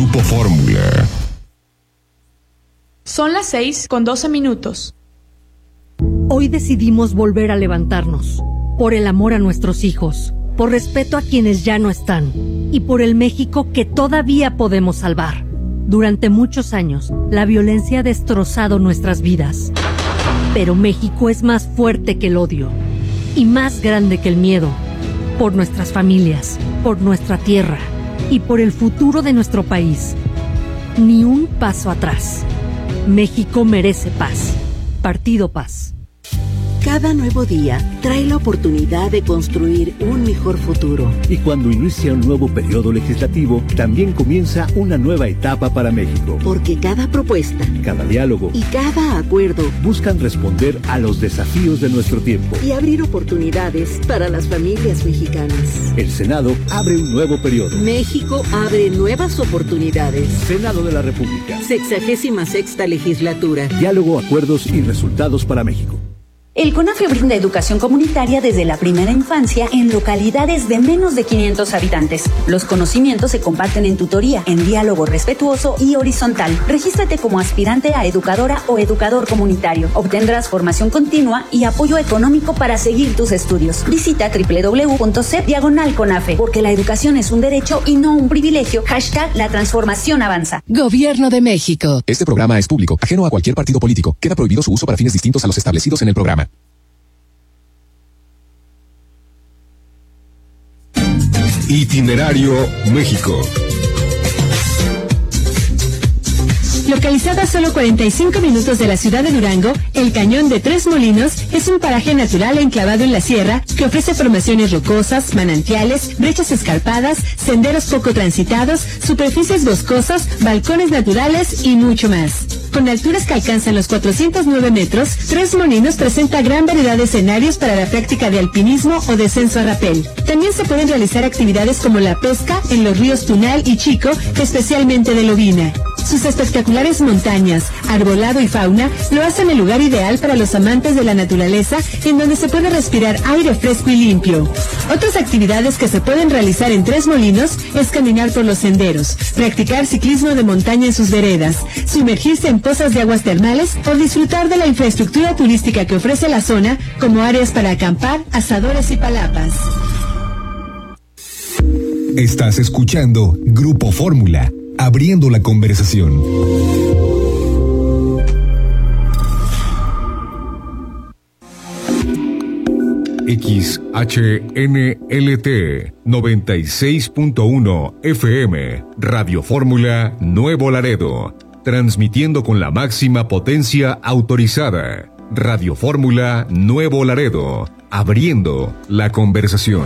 Grupo Fórmula. Son las 6:12. Hoy decidimos volver a levantarnos, por el amor a nuestros hijos, por respeto a quienes ya no están y por el México que todavía podemos salvar. Durante muchos años, la violencia ha destrozado nuestras vidas. Pero México es más fuerte que el odio y más grande que el miedo. Por nuestras familias, por nuestra tierra y por el futuro de nuestro país. Ni un paso atrás. México merece paz. Partido Paz. Cada nuevo día trae la oportunidad de construir un mejor futuro. Y cuando inicia un nuevo periodo legislativo, también comienza una nueva etapa para México. Porque cada propuesta, cada diálogo y cada acuerdo buscan responder a los desafíos de nuestro tiempo y abrir oportunidades para las familias mexicanas. El Senado abre un nuevo periodo. México abre nuevas oportunidades. Senado de la República. 66ª legislatura. Diálogo, acuerdos y resultados para México. El CONAFE brinda educación comunitaria desde la primera infancia en localidades de menos de 500 habitantes. Los conocimientos se comparten en tutoría, en diálogo respetuoso y horizontal. Regístrate como aspirante a educadora o educador comunitario. Obtendrás formación continua y apoyo económico para seguir tus estudios. Visita www.cep/CONAFE, porque la educación es un derecho y no un privilegio. #La transformación avanza. Gobierno de México. Este programa es público, ajeno a cualquier partido político. Queda prohibido su uso para fines distintos a los establecidos en el programa. Itinerario México. Localizado a solo 45 minutos de la ciudad de Durango, el Cañón de Tres Molinos es un paraje natural enclavado en la sierra que ofrece formaciones rocosas, manantiales, brechas escarpadas, senderos poco transitados, superficies boscosas, balcones naturales y mucho más. Con alturas que alcanzan los 409 metros, Tres Molinos presenta gran variedad de escenarios para la práctica de alpinismo o descenso a rapel. También se pueden realizar actividades como la pesca en los ríos Tunal y Chico, especialmente de lobina. Sus espectaculares montañas, arbolado y fauna lo hacen el lugar ideal para los amantes de la naturaleza, en donde se puede respirar aire fresco y limpio. Otras actividades que se pueden realizar en Tres Molinos es caminar por los senderos, practicar ciclismo de montaña en sus veredas, sumergirse en pozas de aguas termales o disfrutar de la infraestructura turística que ofrece la zona, como áreas para acampar, asadores y palapas. Estás escuchando Grupo Fórmula, abriendo la conversación. XHNLT 96.1 FM, Radio Fórmula Nuevo Laredo, transmitiendo con la máxima potencia autorizada. Radio Fórmula Nuevo Laredo, abriendo la conversación.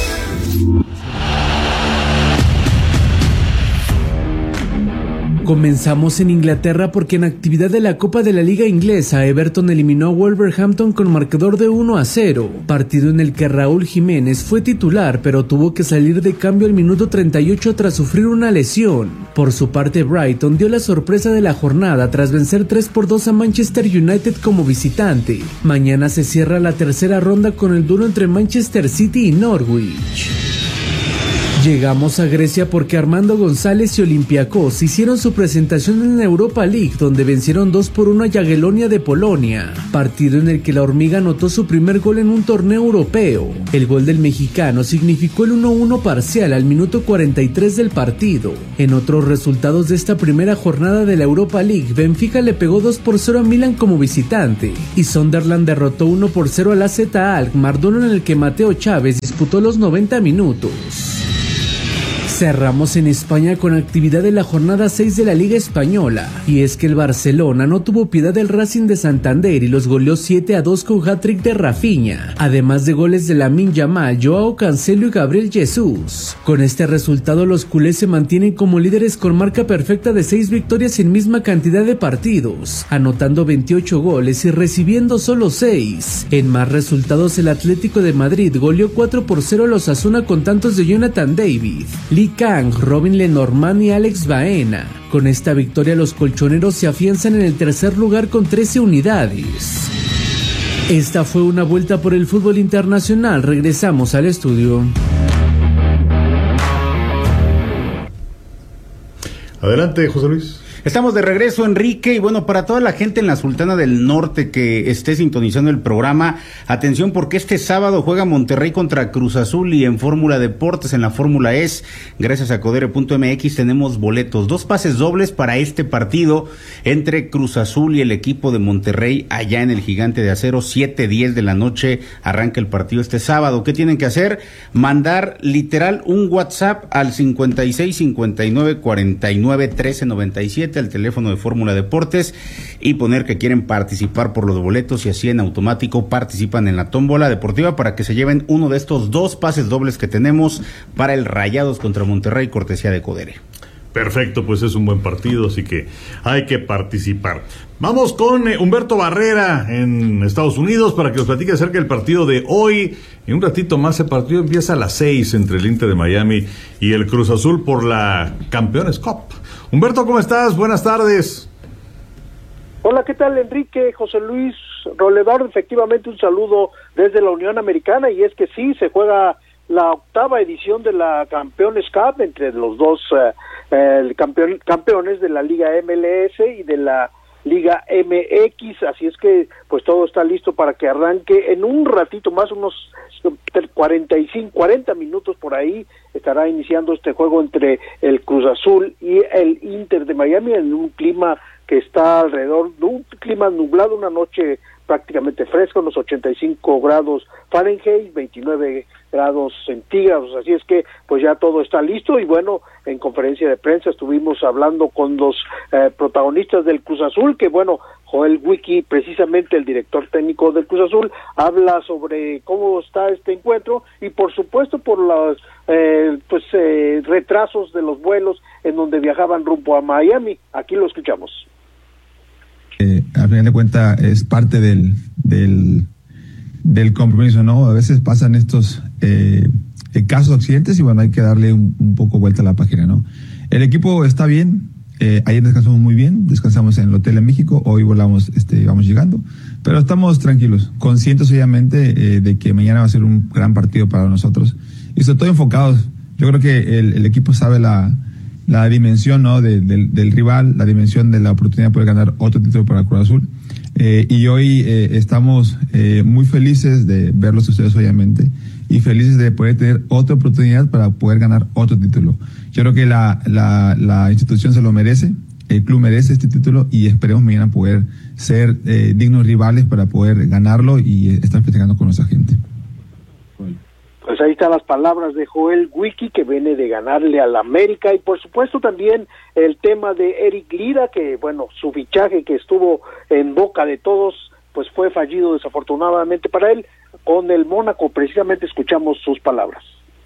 Comenzamos en Inglaterra porque en actividad de la Copa de la Liga Inglesa, Everton eliminó a Wolverhampton con marcador de 1-0, partido en el que Raúl Jiménez fue titular pero tuvo que salir de cambio al minuto 38 tras sufrir una lesión. Por su parte, Brighton dio la sorpresa de la jornada tras vencer 3-2 a Manchester United como visitante. Mañana se cierra la tercera ronda con el duelo entre Manchester City y Norwich. Llegamos a Grecia porque Armando González y Olympiacos hicieron su presentación en la Europa League, donde vencieron 2-1 a Jagiellonia de Polonia, partido en el que la hormiga anotó su primer gol en un torneo europeo. El gol del mexicano significó el 1-1 parcial al minuto 43 del partido. En otros resultados de esta primera jornada de la Europa League, Benfica le pegó 2-0 a Milan como visitante, y Sunderland derrotó 1-0 al AZ Alkmaar, duelo en el que Mateo Chávez disputó los 90 minutos. Cerramos en España con actividad de la jornada 6 de la Liga Española, y es que el Barcelona no tuvo piedad del Racing de Santander y los goleó 7-2 con hat-trick de Rafinha, además de goles de Lamine Yamal, Joao Cancelo y Gabriel Jesús. Con este resultado los culés se mantienen como líderes con marca perfecta de 6 victorias en misma cantidad de partidos, anotando 28 goles y recibiendo solo 6. En más resultados, el Atlético de Madrid goleó 4-0 a los Osasuna con tantos de Jonathan David, Lee Kang, Robin Lenormand y Alex Baena. Con esta victoria los colchoneros se afianzan en el tercer lugar con 13 unidades. Esta fue una vuelta por el fútbol internacional. Regresamos al estudio. Adelante, José Luis. Estamos de regreso, Enrique, y bueno, para toda la gente en la Sultana del Norte que esté sintonizando el programa, atención porque este sábado juega Monterrey contra Cruz Azul y en Fórmula Deportes, en la Fórmula ES, gracias a Codere.mx tenemos boletos, 2 pases dobles para este partido entre Cruz Azul y el equipo de Monterrey allá en el Gigante de Acero, 7:10 de la noche, arranca el partido este sábado. ¿Qué tienen que hacer? Mandar literal un WhatsApp al 56 59 49 13 97 al teléfono de Fórmula Deportes y poner que quieren participar por los boletos y así en automático participan en la tómbola deportiva para que se lleven uno de estos 2 pases dobles que tenemos para el Rayados contra Monterrey, cortesía de Codere. Perfecto, pues es un buen partido, así que hay que participar. Vamos con Humberto Barrera en Estados Unidos para que nos platique acerca del partido de hoy. En un ratito más el partido empieza a las 6 entre el Inter de Miami y el Cruz Azul por la Campeones Cup. Humberto, ¿cómo estás? Buenas tardes. Hola, ¿qué tal, Enrique? José Luis Roledor, efectivamente un saludo desde la Unión Americana, y es que sí, se juega la 8ª edición de la Campeones Cup entre los dos campeones de la Liga MLS y de la Liga MX, así es que pues todo está listo para que arranque en un ratito más, unos 40 minutos por ahí, estará iniciando este juego entre el Cruz Azul y el Inter de Miami en un clima que está alrededor de un clima nublado, una noche prácticamente fresca, unos 85 grados Fahrenheit, 29 grados centígrados, así es que pues ya todo está listo. Y bueno, en conferencia de prensa estuvimos hablando con los protagonistas del Cruz Azul, que bueno, Joel Wiki, precisamente el director técnico del Cruz Azul, habla sobre cómo está este encuentro y por supuesto por los retrasos de los vuelos en donde viajaban rumbo a Miami. Aquí lo escuchamos. Al final de cuentas es parte del compromiso, ¿no? A veces pasan estos casos de accidentes y bueno, hay que darle un poco vuelta a la página, ¿no? El equipo está bien, ayer descansamos muy bien, descansamos en el hotel en México, hoy vamos llegando, pero estamos tranquilos, conscientes obviamente de que mañana va a ser un gran partido para nosotros y sobre todo enfocados. Yo creo que el equipo sabe la dimensión, ¿no? del rival, la dimensión de la oportunidad de poder ganar otro título para Cruz Azul. Y hoy estamos muy felices de verlos ustedes, obviamente, y felices de poder tener otra oportunidad para poder ganar otro título. Yo creo que la institución se lo merece, el club merece este título y esperemos mañana poder ser dignos rivales para poder ganarlo y estar festejando con nuestra gente. Pues ahí están las palabras de Joel Wiki, que viene de ganarle al América, y por supuesto también el tema de Eric Lira, que bueno, su fichaje que estuvo en boca de todos, pues fue fallido desafortunadamente para él. Con el Mónaco precisamente escuchamos sus palabras.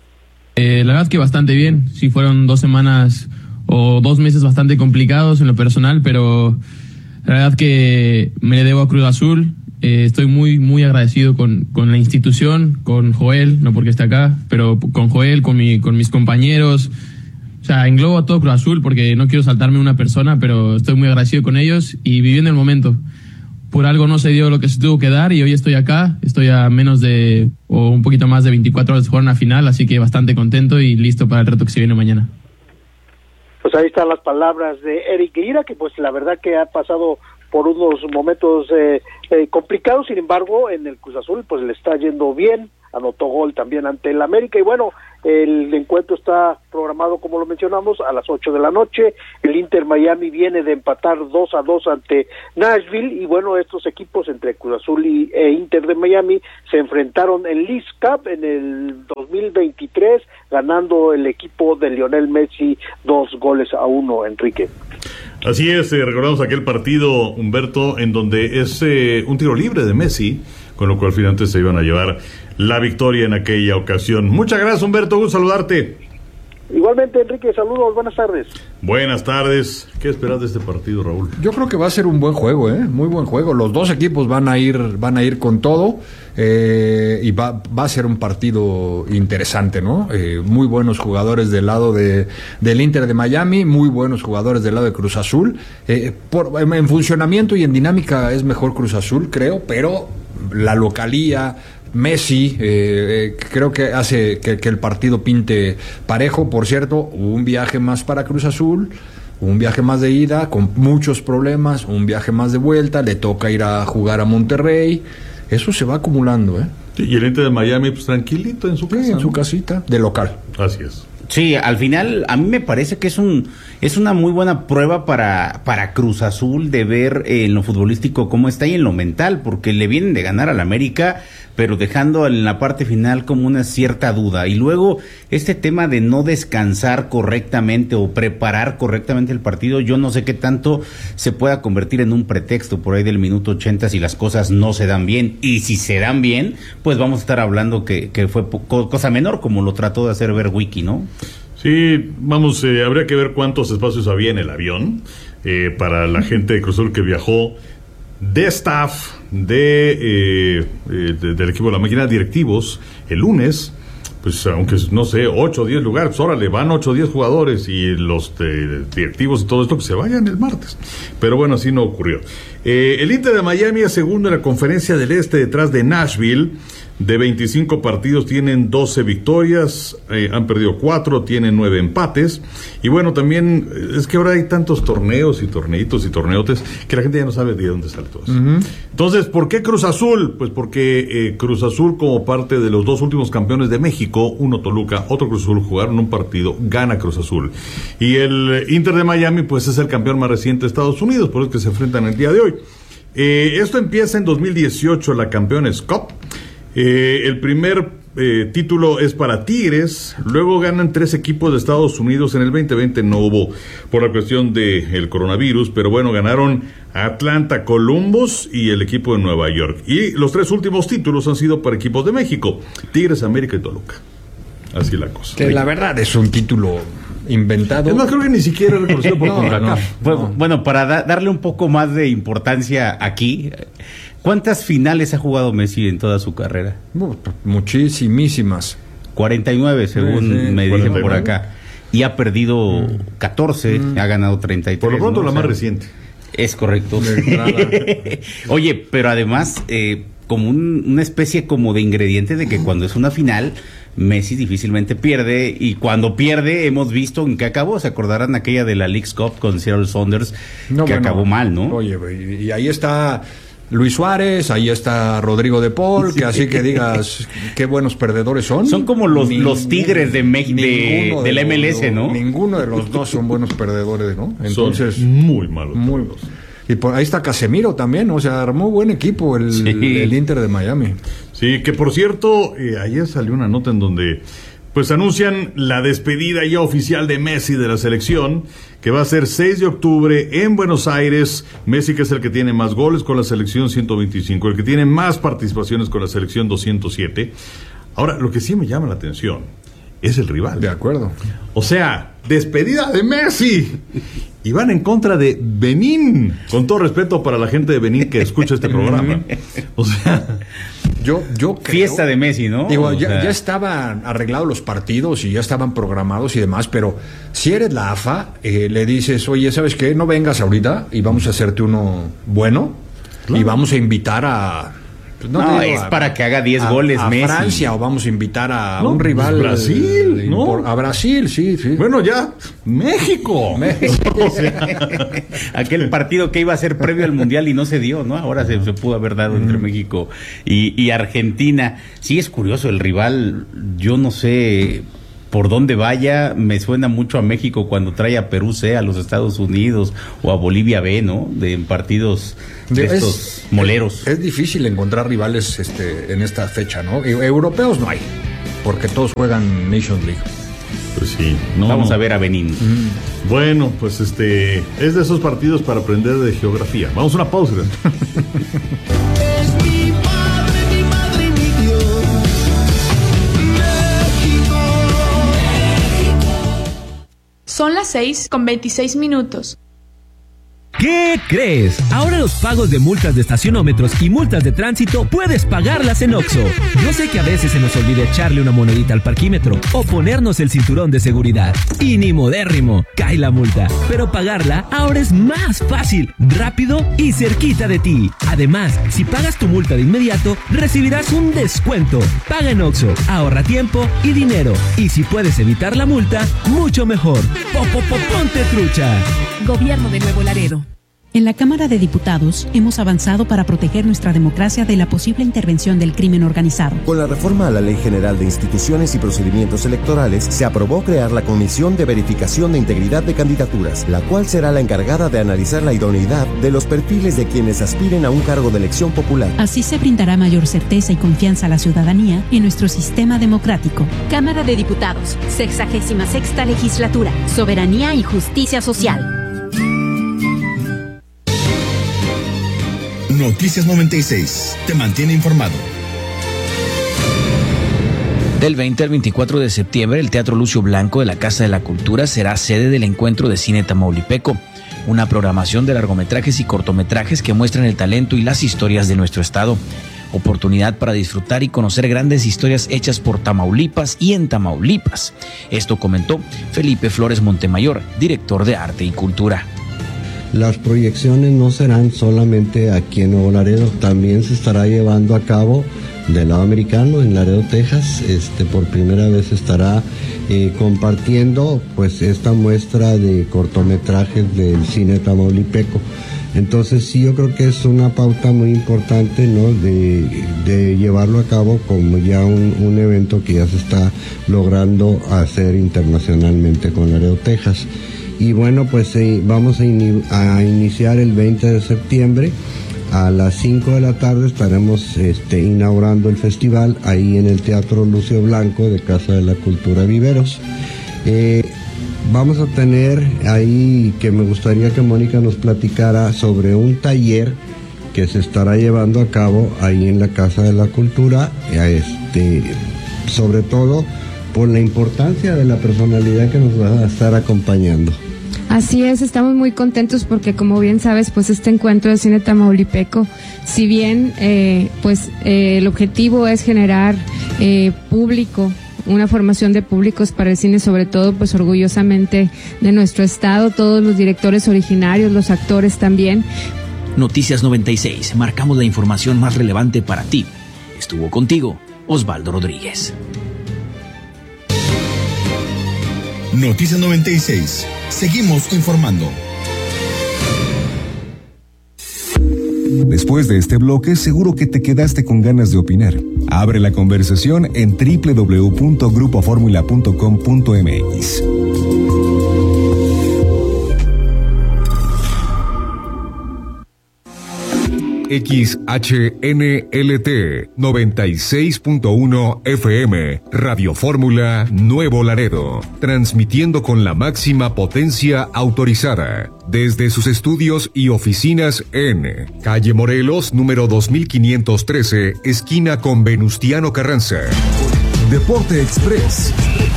La verdad que bastante bien, sí fueron 2 semanas o 2 meses bastante complicados en lo personal, pero la verdad que me le debo a Cruz Azul. Estoy muy agradecido con la institución, con Joel, no porque esté acá, pero con Joel, con mis compañeros. O sea, englobo a todo Cruz Azul porque no quiero saltarme una persona, pero estoy muy agradecido con ellos y viviendo el momento. Por algo no se dio lo que se tuvo que dar y hoy estoy acá, estoy a menos de, o un poquito más de 24 horas de jugar una final, así que bastante contento y listo para el reto que se viene mañana. Pues ahí están las palabras de Eric Lira, que pues la verdad que ha pasado por unos momentos complicados, sin embargo en el Cruz Azul pues le está yendo bien, anotó gol también ante el América y bueno, el encuentro está programado como lo mencionamos a las 8 de la noche, el Inter Miami viene de empatar 2-2 ante Nashville y bueno, estos equipos entre Cruz Azul e Inter de Miami se enfrentaron en Leagues Cup en el 2023, ganando el equipo de Lionel Messi 2-1, Enrique. Así es, recordamos aquel partido, Humberto, en donde es un tiro libre de Messi, con lo cual finalmente se iban a llevar la victoria en aquella ocasión. Muchas gracias, Humberto, gusto saludarte. Igualmente, Enrique, saludos, buenas tardes. Buenas tardes. ¿Qué esperas de este partido, Raúl? Yo creo que va a ser un buen juego, muy buen juego. Los dos equipos van a ir con todo y va a ser un partido interesante, ¿no? Muy buenos jugadores del lado del Inter de Miami, muy buenos jugadores del lado de Cruz Azul. En funcionamiento y en dinámica es mejor Cruz Azul, creo, pero la localía, Messi, creo que hace que el partido pinte parejo. Por cierto, un viaje más para Cruz Azul, un viaje más de ida con muchos problemas, un viaje más de vuelta, le toca ir a jugar a Monterrey, eso se va acumulando, ¿eh? Sí, y el Inter de Miami, pues tranquilito en su casa. En su casita, de local. Así es. Sí, al final a mí me parece que es una muy buena prueba para Cruz Azul de ver en lo futbolístico cómo está y en lo mental, porque le vienen de ganar al América, pero dejando en la parte final como una cierta duda. Y luego este tema de no descansar correctamente o preparar correctamente el partido, yo no sé qué tanto se pueda convertir en un pretexto por ahí del minuto 80 si las cosas no se dan bien. Y si se dan bien, pues vamos a estar hablando que fue cosa menor, como lo trató de hacer ver Wiki, ¿no? Sí, vamos, habría que ver cuántos espacios había en el avión para la gente de Cruz Azul que viajó de staff del equipo de la máquina, directivos, el lunes, pues aunque no sé, 8 o 10 lugares, pues órale, van 8 o 10 jugadores y los directivos y todo esto que se vayan el martes. Pero bueno, así no ocurrió. El Inter de Miami es segundo en la Conferencia del Este detrás de Nashville. De 25 partidos tienen 12 victorias, han perdido 4, tienen 9 empates. Y bueno, también es que ahora hay tantos torneos y torneitos y torneotes que la gente ya no sabe de dónde sale todo eso. Uh-huh. Entonces, ¿por qué Cruz Azul? Pues porque Cruz Azul, como parte de los 2 últimos campeones de México, uno Toluca, otro Cruz Azul, jugaron un partido, gana Cruz Azul. Y el Inter de Miami, pues es el campeón más reciente de Estados Unidos, por eso que se enfrentan el día de hoy. Esto empieza en 2018, la Campeones Cup. El primer título es para Tigres, luego ganan 3 equipos de Estados Unidos. En el 2020 no hubo por la cuestión del coronavirus, pero bueno, ganaron Atlanta, Columbus y el equipo de Nueva York. Y los 3 últimos títulos han sido para equipos de México, Tigres, América y Toluca. Así la cosa. Que la verdad es un título inventado. Es más, creo que ni siquiera reconocido por CONCACAF. Bueno, para darle un poco más de importancia aquí, ¿cuántas finales ha jugado Messi en toda su carrera? Muchísimas. 49, según me dicen por acá. Y ha perdido 14, ha ganado 33. Por lo pronto, ¿no? La más reciente. Es correcto. Oye, pero además, como una especie como de ingrediente de que cuando es una final, Messi difícilmente pierde, y cuando pierde hemos visto en qué acabó. Se acordarán aquella de la Leagues Cup con Seattle Saunders, acabó mal, ¿no? Oye, y ahí está Luis Suárez, ahí está Rodrigo de Paul, que así que digas qué buenos perdedores son. Son como los Tigres de del MLS, ¿no? Ninguno de los dos son buenos perdedores, ¿no? Entonces, son muy malos. Y por ahí está Casemiro también, o sea, armó buen equipo el Inter de Miami. Sí, que por cierto, ayer salió una nota en donde pues anuncian la despedida ya oficial de Messi de la selección, que va a ser 6 de octubre en Buenos Aires. Messi, que es el que tiene más goles con la selección, 125, el que tiene más participaciones con la selección, 207. Ahora, lo que sí me llama la atención es el rival. De acuerdo. O sea, despedida de Messi. Y van en contra de Benín. Con todo respeto para la gente de Benín que escucha este programa. O sea, yo creo, fiesta de Messi, ¿no? Digo, ya estaban arreglados los partidos y ya estaban programados y demás, pero si eres la AFA, le dices, oye, ¿sabes qué? No vengas ahorita y vamos a hacerte uno bueno, claro, y vamos a invitar a... No, es para que haga 10 goles a Messi. Francia, o vamos a invitar a un rival. Brasil, ¿no? A Brasil, sí. Bueno, ya, México. O sea, aquel partido que iba a ser previo al Mundial y no se dio, ¿no? Ahora se pudo haber dado entre México y Argentina. Sí, es curioso el rival, yo no sé por dónde vaya, me suena mucho a México cuando trae a Perú C, a los Estados Unidos, o a Bolivia B, ¿no? De partidos de estos moleros. Es difícil encontrar rivales en esta fecha, ¿no? Europeos no hay, porque todos juegan Nations League. Pues sí. Vamos a ver a Benín. Bueno, pues es de esos partidos para aprender de geografía. Vamos a una pausa. Son las 6:26. ¿Qué crees? Ahora los pagos de multas de estacionómetros y multas de tránsito puedes pagarlas en OXXO. Yo sé que a veces se nos olvida echarle una monedita al parquímetro o ponernos el cinturón de seguridad. Y ni modérrimo, cae la multa. Pero pagarla ahora es más fácil, rápido y cerquita de ti. Además, si pagas tu multa de inmediato, recibirás un descuento. Paga en OXXO, ahorra tiempo y dinero. Y si puedes evitar la multa, mucho mejor. Ponte trucha. Gobierno de Nuevo Laredo. En la Cámara de Diputados hemos avanzado para proteger nuestra democracia de la posible intervención del crimen organizado. Con la reforma a la Ley General de Instituciones y Procedimientos Electorales, se aprobó crear la Comisión de Verificación de Integridad de Candidaturas, la cual será la encargada de analizar la idoneidad de los perfiles de quienes aspiren a un cargo de elección popular. Así se brindará mayor certeza y confianza a la ciudadanía en nuestro sistema democrático. Cámara de Diputados, 66ª Legislatura, Soberanía y Justicia Social. Noticias 96, te mantiene informado. Del 20 al 24 de septiembre, el Teatro Lucio Blanco de la Casa de la Cultura será sede del Encuentro de Cine Tamaulipeco, una programación de largometrajes y cortometrajes que muestran el talento y las historias de nuestro estado. Oportunidad para disfrutar y conocer grandes historias hechas por Tamaulipas y en Tamaulipas. Esto comentó Felipe Flores Montemayor, director de Arte y Cultura. Las proyecciones no serán solamente aquí en Nuevo Laredo, también se estará llevando a cabo del lado americano, en Laredo, Texas. Por primera vez estará compartiendo pues esta muestra de cortometrajes del cine tamaulipeco. Entonces sí, yo creo que es una pauta muy importante, ¿no?, de llevarlo a cabo como ya un evento que ya se está logrando hacer internacionalmente con Laredo, Texas. Y bueno, pues vamos a iniciar el 20 de septiembre a las 5 de la tarde. Estaremos inaugurando el festival ahí en el Teatro Lucio Blanco de Casa de la Cultura Viveros. Vamos a tener ahí, que me gustaría que Mónica nos platicara sobre un taller que se estará llevando a cabo ahí en la Casa de la Cultura, sobre todo por la importancia de la personalidad que nos va a estar acompañando. Así es, estamos muy contentos porque, como bien sabes, pues este encuentro de cine tamaulipeco, si bien el objetivo es generar público, una formación de públicos para el cine, sobre todo pues orgullosamente de nuestro estado, todos los directores originarios, los actores también. Noticias 96, marcamos la información más relevante para ti. Estuvo contigo Osvaldo Rodríguez. Noticias 96. Seguimos informando. Después de este bloque, seguro que te quedaste con ganas de opinar. Abre la conversación en www.grupoformula.com.mx. XHNLT 96.1 FM, Radio Fórmula Nuevo Laredo, transmitiendo con la máxima potencia autorizada desde sus estudios y oficinas en Calle Morelos, número 2513, esquina con Venustiano Carranza. Deporte Express.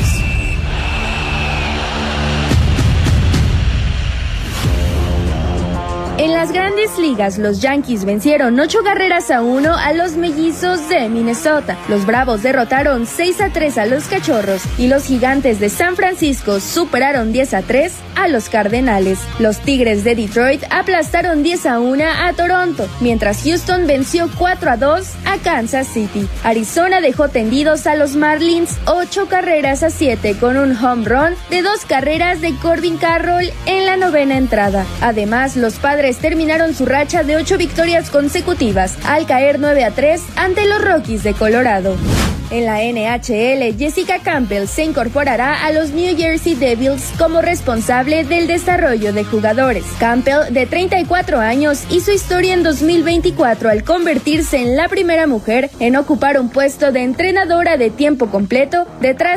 En las Grandes Ligas, los Yankees vencieron 8-1 a los Mellizos de Minnesota. Los Bravos derrotaron 6-3 a los Cachorros y los Gigantes de San Francisco superaron 10-3 a los Cardenales. Los Tigres de Detroit aplastaron 10-1 a Toronto, mientras Houston venció 4-2 a Kansas City. Arizona dejó tendidos a los Marlins 8-7 con un home run de 2 carreras de Corbin Carroll en la 9ª entrada. Además, los Padres terminaron su racha de 8 victorias consecutivas al caer 9-3 ante los Rockies de Colorado. En la NHL, Jessica Campbell se incorporará a los New Jersey Devils como responsable del desarrollo de jugadores. Campbell, de 34 años, hizo historia en 2024 al convertirse en la primera mujer en ocupar un puesto de entrenadora de tiempo completo detrás